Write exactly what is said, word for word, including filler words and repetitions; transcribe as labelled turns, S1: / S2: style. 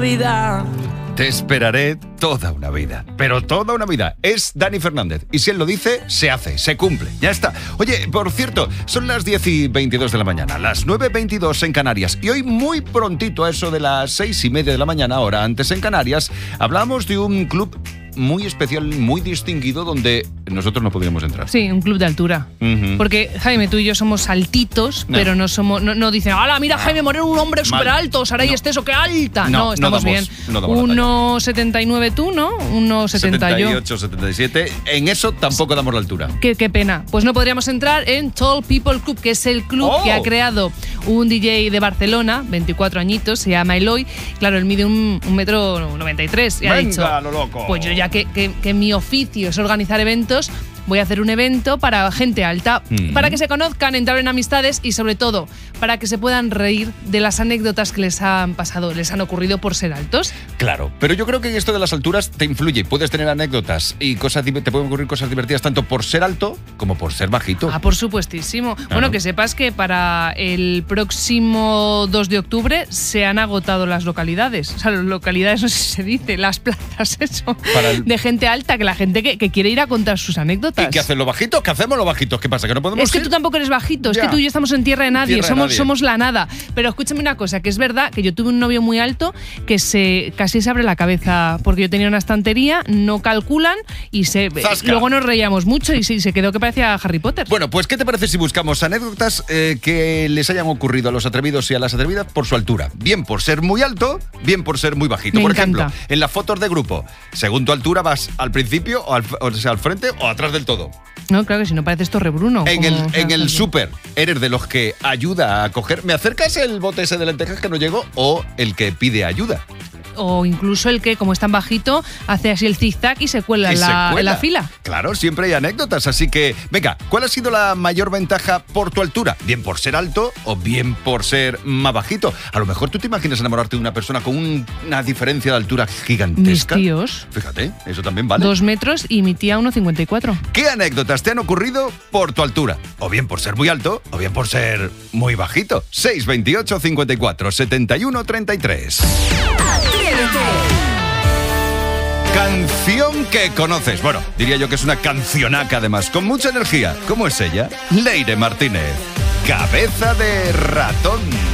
S1: vida.
S2: Te esperaré toda una vida, pero toda una vida. Es Dani Fernández y si él lo dice, se hace, se cumple, ya está. Oye, por cierto, son las diez y veintidós de la mañana, las nueve y veintidós en Canarias y hoy muy prontito, a eso de las seis y media de la mañana, hora antes en Canarias, hablamos de un club muy especial, muy distinguido, donde nosotros no podríamos entrar.
S3: Sí, un club de altura.
S2: Uh-huh.
S3: Porque, Jaime, tú y yo somos altitos, no. pero no somos, no, no dicen, ¡hala, mira, Jaime Moreno, un hombre súper alto, Saray no. Esteso, qué alta! No, no estamos
S2: no damos,
S3: bien.
S2: No
S3: uno setenta y nueve tú, ¿no? uno setenta yo.
S2: setenta y ocho, setenta y siete. En eso tampoco damos la altura.
S3: Qué, qué pena. Pues no podríamos entrar en Tall People Club, que es el club oh. que ha creado un D J de Barcelona, veinticuatro añitos, se llama Eloy. Claro, él mide un, un metro noventa y tres. Y
S2: Venga,
S3: ha dicho,
S2: lo loco.
S3: Pues yo ya que, que, que mi oficio es organizar eventos, voy a hacer un evento para gente alta, mm. para que se conozcan, entrar en amistades y sobre todo para que se puedan reír de las anécdotas que les han pasado, les han ocurrido por ser altos.
S2: Claro, pero yo creo que esto de las alturas te influye. Puedes tener anécdotas y cosas, te pueden ocurrir cosas divertidas tanto por ser alto como por ser bajito.
S3: Ah, por supuestísimo. Claro. Bueno, que sepas que para el próximo dos de octubre se han agotado las localidades. O sea, las localidades, no sé si se dice, las plazas, eso, el... de gente alta, que la gente que, que quiere ir a contar sus anécdotas.
S2: ¿Y qué hacen los bajitos? ¿Qué hacemos los bajitos? ¿Qué pasa? ¿Que no podemos
S3: Es que
S2: ir?
S3: tú tampoco eres bajito,
S2: ya.
S3: es que tú y yo estamos en tierra de nadie,
S2: Tierra
S3: somos,
S2: de nadie.
S3: somos la nada. Pero escúchame una cosa, que es verdad que yo tuve un novio muy alto que se casi se abre la cabeza porque yo tenía una estantería, no calculan y se
S2: ¡Zasca!
S3: Luego nos reíamos mucho y se, se quedó que parecía Harry Potter.
S2: Bueno, pues ¿qué te parece si buscamos anécdotas eh, que les hayan ocurrido a los atrevidos y a las atrevidas por su altura? Bien por ser muy alto, bien por ser muy bajito.
S3: Me
S2: por
S3: encanta.
S2: ejemplo, en las fotos de grupo, según tu altura vas al principio o, al, o sea, al frente o atrás del todo.
S3: No, claro que si no pareces Torre Bruno.
S2: En
S3: como,
S2: el, en el súper, ¿eres de los que ayuda a coger? ¿Me acercas el bote ese de lentejas que no llego? ¿O el que pide ayuda?
S3: O incluso el que, como es tan bajito, hace así el zig-zag y se cuela,
S2: y
S3: en,
S2: se
S3: la,
S2: cuela.
S3: en la fila.
S2: Claro, siempre hay anécdotas, así que, venga, ¿cuál ha sido la mayor ventaja por tu altura? ¿Bien por ser alto o bien por ser más bajito? A lo mejor tú te imaginas enamorarte de una persona con un, una diferencia de altura gigantesca.
S3: Mis tíos.
S2: Fíjate, eso también vale.
S3: Dos metros y mi tía uno cincuenta y cuatro.
S2: ¿Qué anécdotas te han ocurrido por tu altura? O bien por ser muy alto, o bien por ser muy bajito. seis veintiocho, cincuenta y cuatro, setenta y uno, treinta y tres. Canción que conoces. Bueno, diría yo que es una cancionaca además, con mucha energía. ¿Cómo es ella? Leire Martínez. Cabeza de ratón.